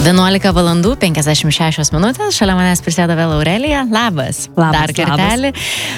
11 valandų 56 minutės, šalia manęs prisėda vėl Aurelija. Labas. Dar kartelį.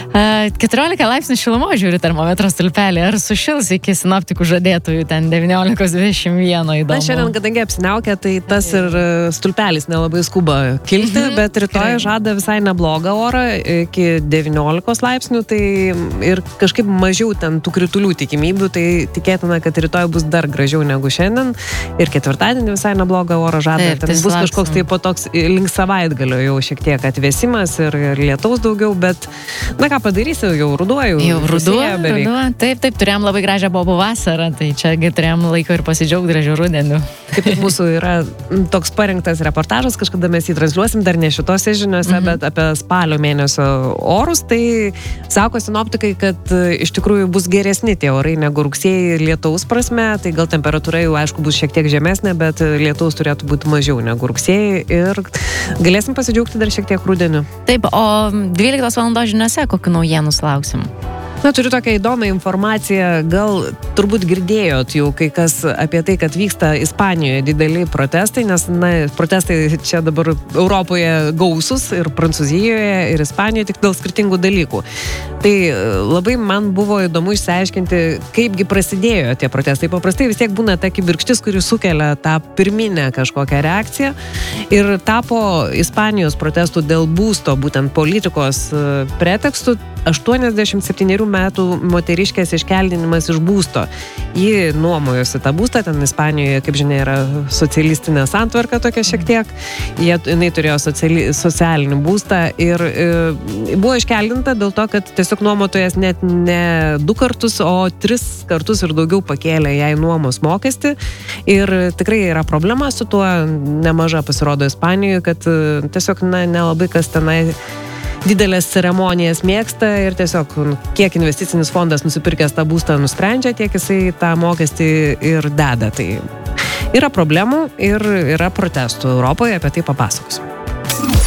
14 laipsnių šilumos žiūri termometro stulpelį. Ar sušils iki sinoptikų žadėtojų ten 19-21 įdomu? Na, šiandien, kadangi apsiniaukia, tai tas ir stulpelis nelabai skuba kilti, bet rytoj žada visai neblogą orą iki 19 laipsnių, tai ir kažkaip mažiau ten tų kritulių tikimybių, tai tikėtina, kad rytoj bus dar gražiau negu šiandien ir ketvirtadienį visai neblogą orą žada. Taip, ten bus kažkoks tai po toks link savaitgalio jau šiek tiek atvėsimas ir lietaus daugiau, bet na ką padarysi, jau ruduo. Jau ruduo. Taip, turėjom labai gražią bobų vasarą, tai čiagi turėjom laiko ir pasidžiaugti gražiu rudeniu. Kaip mūsų yra toks parengtas reportažas, kažkada mes jį transliuosim, dar ne šitose žiniose, bet apie spalio mėnesio orus, tai sako sinoptikai, kad iš tikrųjų bus geresni tie orai negu rugsėjai lietaus prasme, tai gal temperatūra jau aišku bus šiek tiek žemesnė, bet lietaus turėtų būti mažiau negu rugsėjai ir galėsim pasidžiaugti dar šiek tiek rudeniu. Taip, o 12 valandos žiniose kokių naujienų lauksim? Na, turiu tokią įdomią informaciją, gal turbūt girdėjot jau kai kas apie tai, kad vyksta Ispanijoje dideli protestai, nes, na, protestai čia dabar Europoje gausus ir Prancūzijoje ir Ispanijoje tik dėl skirtingų dalykų. Tai labai man buvo įdomu išsiaiškinti, kaipgi prasidėjo tie protestai. Paprastai vis tiek būna ta kibirkštis, kuri sukelia tą pirminę kažkokią reakciją ir tapo Ispanijos protestų dėl būsto, būtent politikos pretekstų, 87 metų moteriškės iškeldinimas iš būsto. Ji nuomojosi tą būstą, ten Ispanijoje, kaip žinia, yra socialistinė santvarka tokia šiek tiek. Jinai turėjo socialinį būstą ir buvo iškeldinta dėl to, kad tiesiog nuomotojas net ne 2 kartus, o 3 kartus ir daugiau pakėlė jai nuomos mokestį. Ir tikrai yra problema su tuo, nemaža pasirodo Ispanijoje, kad tiesiog nelabai kas tenai didelės ceremonijas mėgsta ir tiesiog kiek investicinis fondas nusipirkęs tą būstą nusprendžia, tiek jisai tą mokestį ir deda. Tai yra problemų ir yra protestų Europoje, apie tai papasakosiu.